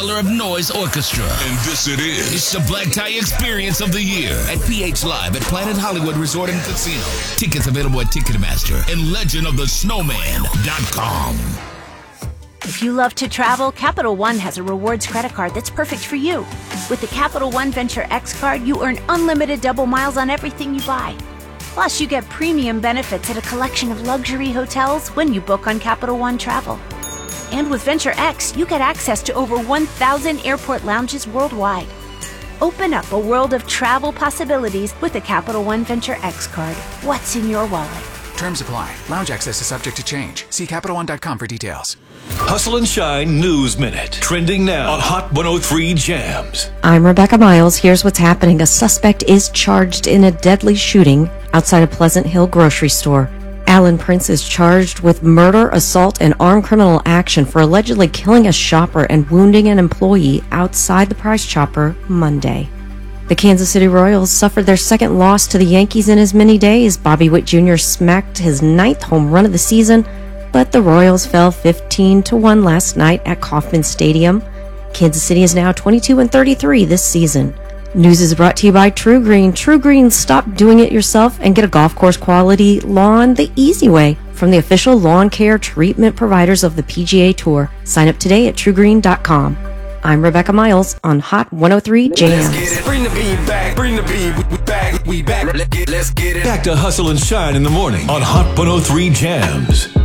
Color of Noise Orchestra. And this it is. It's the Black Tie Experience of the Year at PH Live at Planet Hollywood Resort and Casino. Tickets available at Ticketmaster and legendofthesnowman.com. If you love to travel, Capital One has a rewards credit card that's perfect for you. With the Capital One Venture X card, you earn unlimited double miles on everything you buy. Plus, you get premium benefits at a collection of luxury hotels when you book on Capital One Travel. And with Venture X, you get access to over 1,000 airport lounges worldwide. Open up a world of travel possibilities with the Capital One Venture X card. What's in your wallet? Terms apply. Lounge access is subject to change. See CapitalOne.com for details. Hustle and Shine News Minute. Trending now on Hot 103 Jams. I'm Rebecca Miles. Here's what's happening. A suspect is charged in a deadly shooting outside a Pleasant Hill grocery store. Alan Prince is charged with murder, assault, and armed criminal action for allegedly killing a shopper and wounding an employee outside the Price Chopper Monday. The Kansas City Royals suffered their second loss to the Yankees in as many days. Bobby Witt Jr. smacked his 9th home run of the season, but the Royals fell 15-1 last night at Kauffman Stadium. Kansas City is now 22-33 this season. News is brought to you by True Green. True Green, stop doing it yourself and get a golf course quality lawn the easy way from the official lawn care treatment providers of the PGA Tour. Sign up today at truegreen.com. I'm Rebecca Miles on Hot 103 Jams. Bring the beat back. Bring the beat. We back. Let's get it. Back to Hustle and Shine in the morning on Hot 103 Jams.